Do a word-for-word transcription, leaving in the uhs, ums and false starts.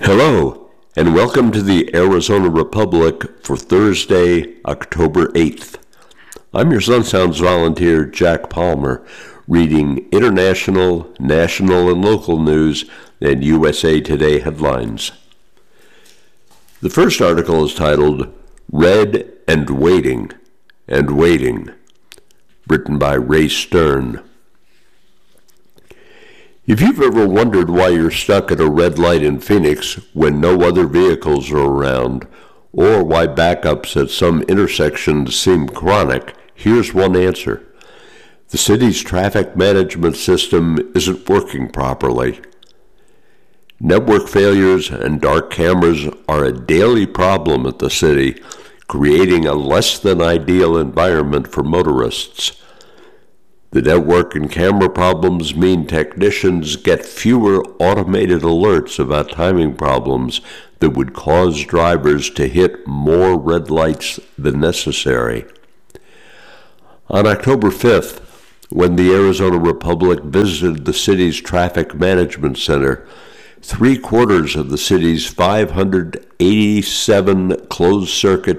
Hello, and welcome to the Arizona Republic for Thursday, October eighth. I'm your Sun Sounds volunteer, Jack Palmer, reading international, national, and local news and U S A Today headlines. The first article is titled, Red and Waiting, and Waiting, written by Ray Stern. If you've ever wondered why you're stuck at a red light in Phoenix when no other vehicles are around, or why backups at some intersections seem chronic, here's one answer. The city's traffic management system isn't working properly. Network failures and dark cameras are a daily problem at the city, creating a less than ideal environment for motorists. The network and camera problems mean technicians get fewer automated alerts about timing problems that would cause drivers to hit more red lights than necessary. On October fifth, when the Arizona Republic visited the city's traffic management center, three quarters of the city's five hundred eighty-seven closed-circuit